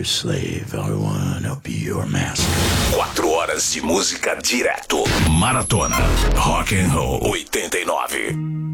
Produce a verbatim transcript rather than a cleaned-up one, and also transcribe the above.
your slave. I wanna be your master. Quatro horas de música direto. Maratona Rock and Roll oitenta e nove.